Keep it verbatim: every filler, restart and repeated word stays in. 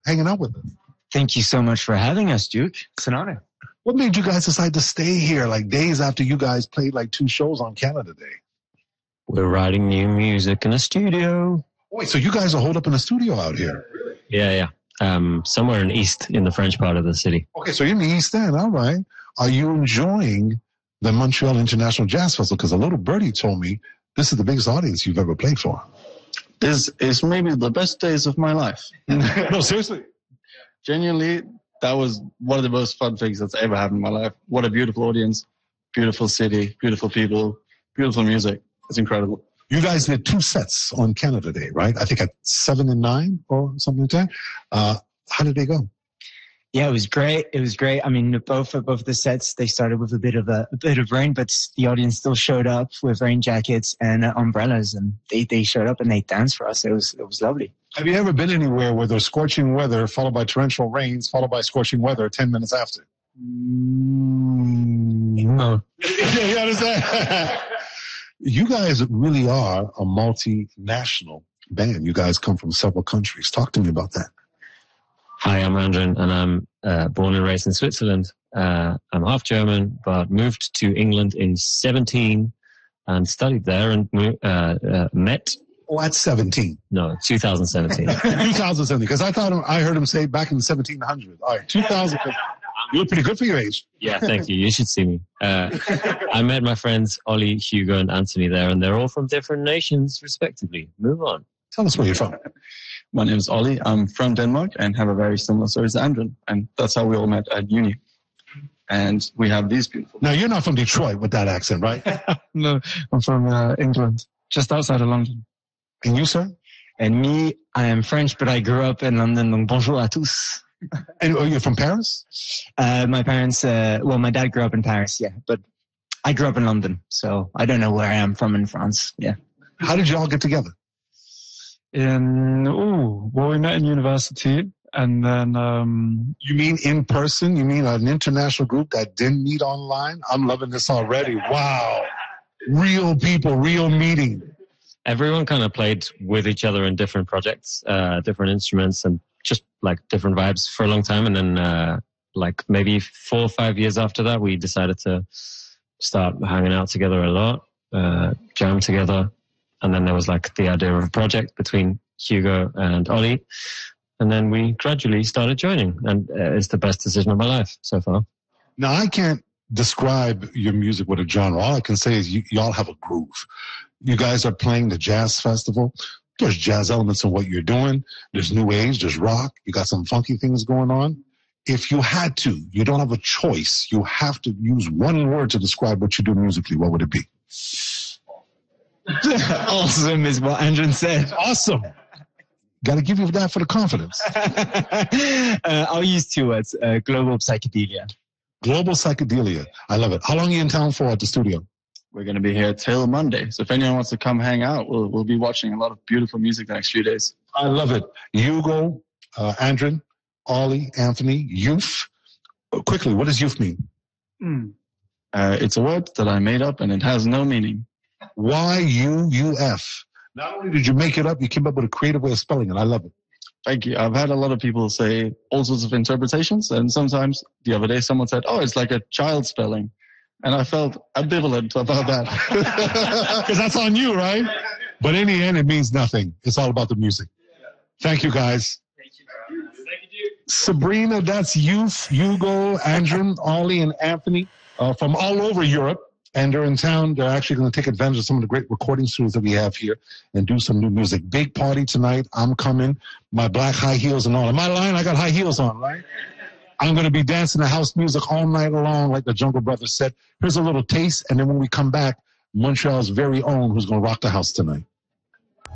hanging out with us. Thank you so much for having us, Duke. It's an honor. What made you guys decide to stay here, like days after you guys played like two shows on Canada Day? We're writing new music in a studio. Wait, so you guys are holed up in a studio out here? Yeah, yeah. Um, somewhere in the east, in the French part of the city. Okay, so you're in the East End, all right. Are you enjoying the Montreal International Jazz Festival? Because a little birdie told me this is the biggest audience you've ever played for. This is maybe the best days of my life. No, seriously. Genuinely, that was one of the most fun things that's ever happened in my life. What a beautiful audience, beautiful city, beautiful people, beautiful music. It's incredible. You guys did two sets on Canada Day, right? I think at seven and nine or something like that. Uh, how did they go? Yeah, it was great. It was great. I mean, both of both the sets, they started with a bit of a, a bit of rain, but the audience still showed up with rain jackets and uh, umbrellas, and they, they showed up and they danced for us. It was it was lovely. Have you ever been anywhere where there's scorching weather followed by torrential rains followed by scorching weather ten minutes after? Mm, no. You understand? You guys really are a multinational band. You guys come from several countries. Talk to me about that. Hi, I'm Andren, and I'm uh, born and raised in Switzerland. Uh, I'm half German, but moved to England in seventeen and studied there and uh, uh, met. Oh, at seventeen. No, two thousand seventeen. two thousand seventeen, because I thought I heard him say back in seventeen hundred. All right, two thousand. You look pretty good for your age. Yeah, thank you. You should see me. Uh, I met my friends Ollie, Hugo, and Anthony there, and they're all from different nations, respectively. Move on. Tell us where you're from. My name is Ollie. I'm from Denmark and have a very similar story to Andren, and that's how we all met at uni. And we have these beautiful. Now, you're not from Detroit with that accent, right? No, I'm from uh, England, just outside of London. And you, sir? And me, I am French, but I grew up in London. Donc bonjour à tous. And are you from Paris? Uh, my parents, uh, well, my dad grew up in Paris, yeah, but I grew up in London, so I don't know where I am from in France. Yeah. How did you all get together? In oh, well, we met in university, and then um, you mean in person? You mean an international group that didn't meet online? I'm loving this already. Wow, real people, real meeting. Everyone kind of played with each other in different projects, uh, different instruments, and just like different vibes for a long time. And then, uh, like maybe four or five years after that, we decided to start hanging out together a lot, uh, jam together. And then there was like the idea of a project between Hugo and Ollie. And then we gradually started joining. And uh, it's the best decision of my life so far. Now, I can't describe your music with a genre. All I can say is you, y'all have a groove. You guys are playing the jazz festival. There's jazz elements in what you're doing. There's new age. There's rock. You got some funky things going on. If you had to, you don't have a choice. You have to use one word to describe what you do musically. What would it be? Awesome is what Andren said. Awesome. Got to give you that for the confidence. uh, I'll use two words. Uh, global psychedelia. Global psychedelia. I love it. How long are you in town for at the studio? We're going to be here till Monday. So if anyone wants to come hang out, we'll we'll be watching a lot of beautiful music the next few days. I love it. Hugo, uh, Andren, Ollie, Anthony, youth. Uh, quickly, what does youth mean? Mm. Uh, it's a word that I made up and it has no meaning. Y U U F. Not only did you make it up, you came up with a creative way of spelling it. I love it. Thank you. I've had a lot of people say all sorts of interpretations, and sometimes the other day someone said, oh, it's like a child spelling. And I felt ambivalent about that. Because that's on you, right? But in the end, it means nothing. It's all about the music. Thank you, guys. Thank you. Thank you. Sabrina, that's youth, Hugo, Andren, Ollie, and Anthony uh, from all over Europe. And they're in town. They're actually going to take advantage of some of the great recording studios that we have here and do some new music. Big party tonight. I'm coming. My black high heels and all. Am I lying? I got high heels on, right? I'm going to be dancing to house music all night long, like the Jungle Brothers said. Here's a little taste. And then when we come back, Montreal's very own, who's going to rock the house tonight.